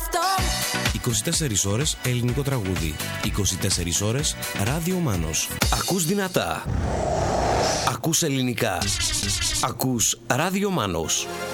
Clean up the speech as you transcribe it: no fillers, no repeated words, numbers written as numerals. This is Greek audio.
24 ώρες ελληνικό τραγούδι. 24 ώρες Ράδιο Μάνος. Ακούς δυνατά. Ακούς ελληνικά. Ακούς Ράδιο Μάνος.